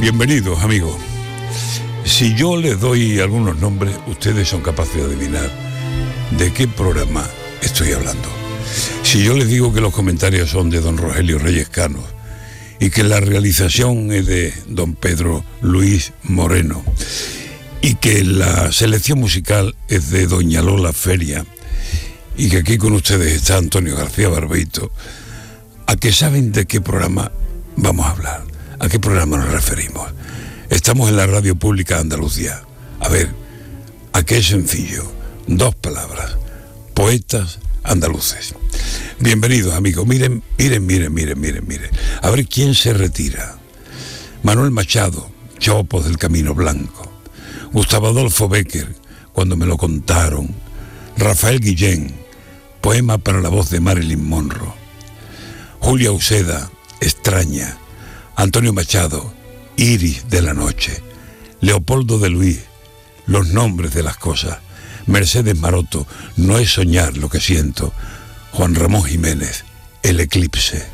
Bienvenidos, amigos. Si yo les doy algunos nombres, ustedes son capaces de adivinar de qué programa estoy hablando. Si yo les digo que los comentarios son de don Rogelio Reyes Cano y que la realización es de don Pedro Luis Moreno y que la selección musical es de doña Lola Feria y que aquí con ustedes está Antonio García Barbeito, ¿a qué saben de qué programa vamos a hablar? ¿A qué programa nos referimos? Estamos en la radio pública de Andalucía. A ver, ¿a qué es sencillo? 2 palabras. Poetas andaluces. Bienvenidos, amigos. Miren. A ver quién se retira. Manuel Machado, Chopos del Camino Blanco. Gustavo Adolfo Bécquer, Cuando me lo contaron. Rafael Guillén, poema para la voz de Marilyn Monroe. Julia Uceda, Extraña. Antonio Machado, Iris de la noche. Leopoldo de Luis, Los nombres de las cosas. Mercedes Maroto, No es soñar lo que siento. Juan Ramón Jiménez, El eclipse.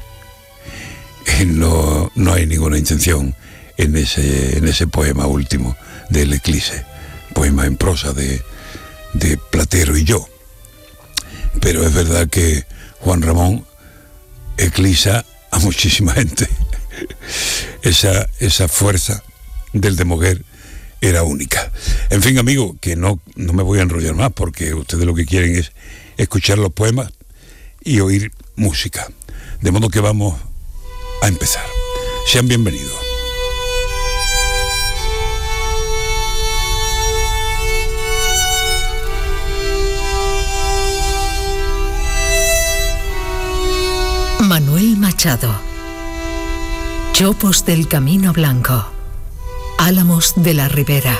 No hay ninguna intención en ese poema último del eclipse, poema en prosa de Platero y yo. Pero es verdad que Juan Ramón eclipsa a muchísima gente. Esa fuerza del de Moguer era única. En fin, amigo, que no me voy a enrollar más porque ustedes lo que quieren es escuchar los poemas y oír música. De modo que vamos a empezar. Sean bienvenidos. Manuel Machado. Chopos del Camino Blanco. Álamos de la Ribera.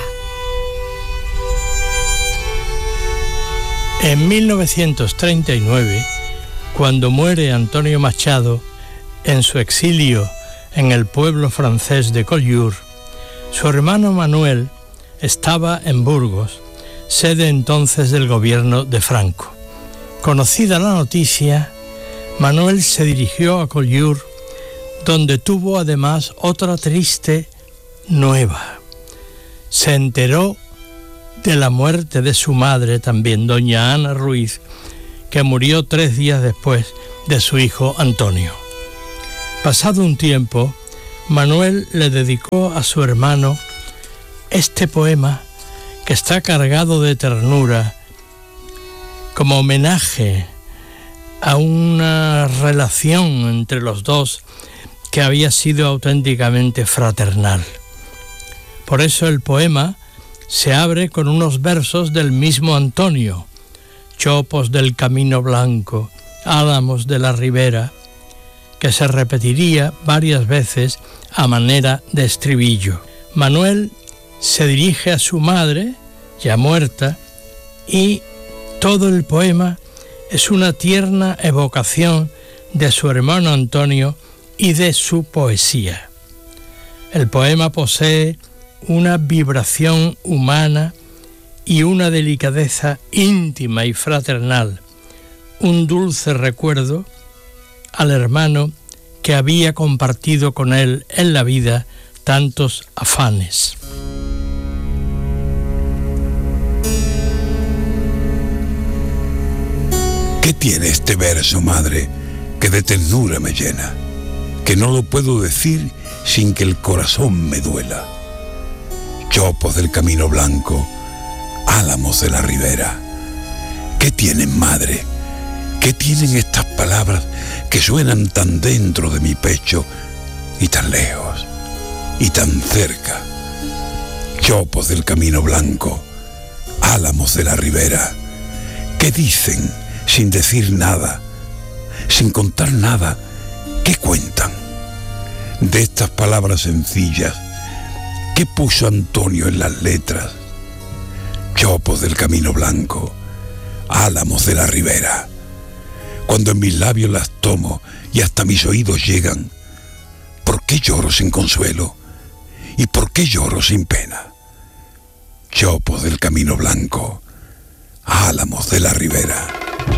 En 1939, cuando muere Antonio Machado en su exilio en el pueblo francés de Collioure, su hermano Manuel estaba en Burgos, sede entonces del gobierno de Franco. Conocida la noticia, Manuel se dirigió a Collioure, donde tuvo además otra triste nueva. Se enteró de la muerte de su madre, también doña Ana Ruiz, que murió 3 días después de su hijo Antonio. Pasado un tiempo, Manuel le dedicó a su hermano este poema que está cargado de ternura, como homenaje a una relación entre los dos que había sido auténticamente fraternal. Por eso el poema se abre con unos versos del mismo Antonio: Chopos del Camino Blanco, álamos de la Ribera, que se repetiría varias veces a manera de estribillo. Manuel se dirige a su madre, ya muerta, y todo el poema es una tierna evocación de su hermano Antonio y de su poesía. El poema posee una vibración humana y una delicadeza íntima y fraternal, un dulce recuerdo al hermano que había compartido con él en la vida tantos afanes. ¿Qué tiene este verso, madre, que de ternura me llena? Que no lo puedo decir sin que el corazón me duela. Chopos del Camino Blanco, álamos de la Ribera. ¿Qué tienen, madre? ¿Qué tienen estas palabras que suenan tan dentro de mi pecho y tan lejos y tan cerca? Chopos del Camino Blanco, álamos de la Ribera. ¿Qué dicen sin decir nada, sin contar nada? ¿Qué cuentan? De estas palabras sencillas, ¿qué puso Antonio en las letras? Chopos del Camino Blanco, álamos de la Ribera. Cuando en mis labios las tomo y hasta mis oídos llegan, ¿por qué lloro sin consuelo? ¿Y por qué lloro sin pena? Chopos del Camino Blanco, álamos de la Ribera.